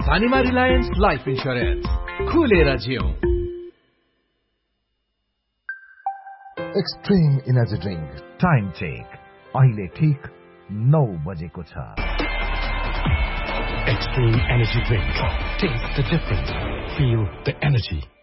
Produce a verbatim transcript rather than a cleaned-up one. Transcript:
धनीमा Reliance life insurance, खुलेर जिउँ। Extreme energy drink time check अहिले ठीक नौ बजेको छ। Extreme Energy Drink. Taste the difference. Feel the energy.